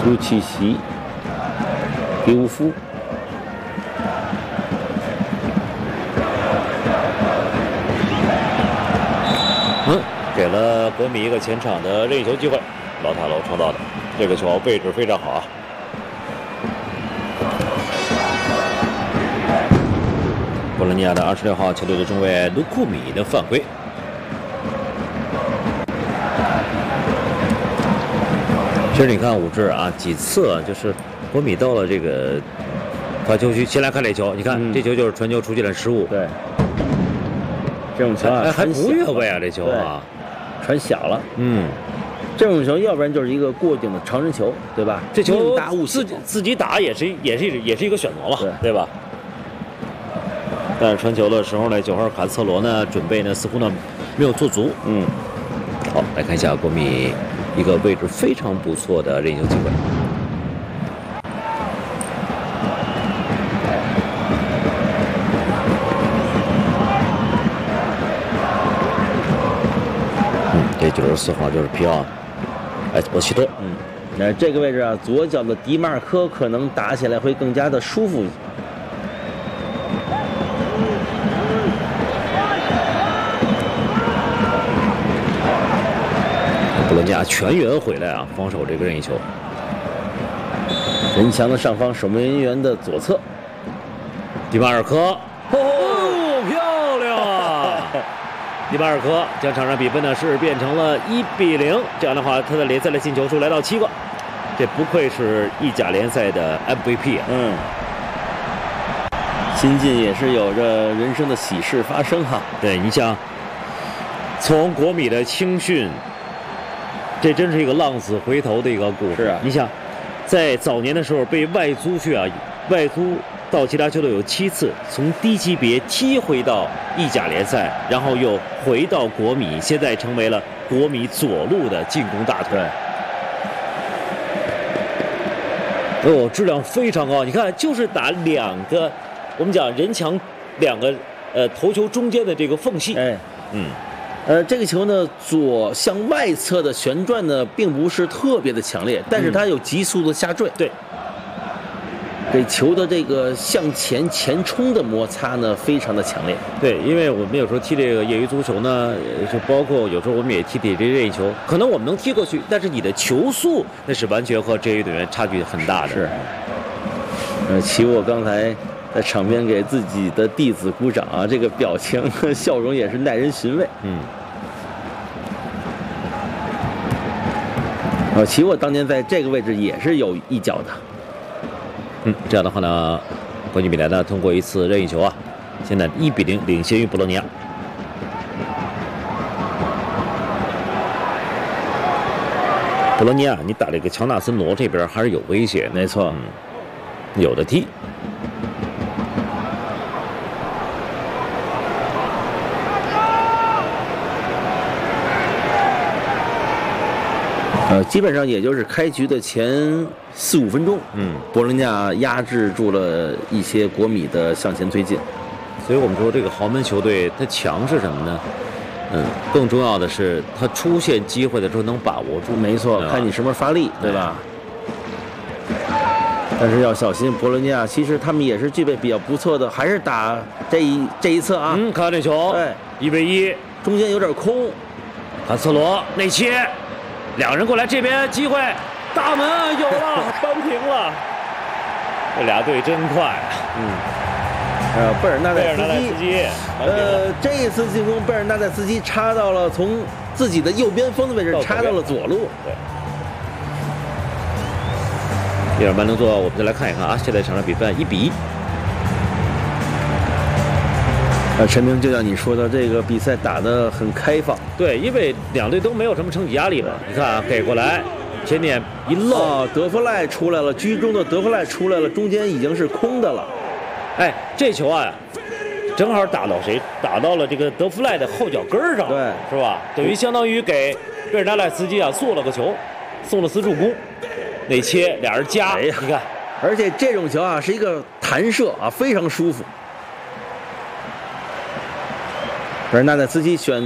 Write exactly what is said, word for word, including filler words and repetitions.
朱奇奇、迪乌夫。 嗯，给了国米一个前场的任意球机会，老塔罗创造的这个球位置非常好啊。博洛尼亚的二十六号球队的中卫卢库米的犯规。其实你看武志啊，几次啊，就是国米到了这个罚球区，先来看这球，你看、嗯、这球就是传球出现了失误。 对，这种球啊， 哎、还不越位啊，这球啊， 传小了。 嗯， 这种球要不然就是一个过境的长人球，对吧？ 这球大误自己自己打也是也是也是一个选择嘛， 对对吧？但是传球的时候呢，九号卡策罗呢准备呢似乎呢没有做足。 嗯， 好，来看一下国米一个位置非常不错的任意球机会。嗯，这九十四号就是皮奥埃斯波西多。 嗯，那这个位置啊，左脚的迪马尔科可能打起来会更加的舒服。 布伦尼亚全员回来啊，防守这个任意球。 人墙的上方，守门员的左侧， 迪马尔科，哦，漂亮啊！迪马尔科将场上比分呢是变成了一比零，这样的话，他的联赛的进球数来到七个，这不愧是意甲联赛的 M V P 啊！ 嗯，新晋也是有着人生的喜事发生哈。 对，你想，从国米的青训。这真是一个浪子回头的一个故事。 是啊， 你想，在早年的时候被外租去啊，外租到其他球队有七次，从低级别踢回到意甲联赛，然后又回到国米，现在成为了国米左路的进攻大腿。哦，质量非常高。你看，就是打两个，我们讲人墙两个呃头球中间的这个缝隙。 哎， 嗯。 呃，这个球呢，左向外侧的旋转呢，并不是特别的强烈，但是它有急速的下坠， 对， 给球的这个向前前冲的摩擦呢，非常的强烈。 对，因为我们有时候踢这个业余足球呢，就包括有时候我们也踢踢这任意球，可能我们能踢过去，但是你的球速那是完全和职业运动员差距很大的。 是。呃，齐沃刚才在场边给自己的弟子鼓掌啊，这个表情和笑容也是耐人寻味。 嗯。 呃，齐沃当年在这个位置也是有一脚的。 嗯，这样的话呢，国际米兰呢通过一次任意球啊，现在一比零领先于博洛尼亚。博洛尼亚，你打这个乔纳森罗这边还是有威胁， 没错， 嗯，有的踢。 呃，基本上也就是开局的前四五分钟， 嗯， 博洛尼亚压制住了一些国米的向前推进。 所以我们说这个豪门球队它强是什么呢？嗯，更重要的是他出现机会的时候能把握住。 没错，看你什么时候发力，对吧？但是要小心，博洛尼亚其实他们也是具备比较不错的，还是打这一这一侧啊。 嗯，看这球， 对， 一比一， 中间有点空， 卡斯罗内切。两人过来，这边机会，大门有了，扳平了。这俩队真快， 嗯。呃，贝尔纳代斯基， 呃， 这一次进攻，贝尔纳代斯基插到了从自己的右边锋的位置插到了左路。 对。伊尔曼能做，我们再来看一看啊，现在场上比分一比一。 呃，陈明，就像你说的，这个比赛打得很开放。 对，因为两队都没有什么成绩压力了。你看啊，给过来，前点一漏， 哦，德弗赖出来了，居中的德弗赖出来了，中间已经是空的了。 哎，这球啊，正好打到谁？打到了这个德弗赖的后脚跟上， 对， 是吧？等于相当于给贝尔纳赖斯基啊做了个球，送了次助攻，内切，俩人夹， 哎呀， 你看， 而且这种球啊是一个弹射啊，非常舒服。贝尔纳代斯基选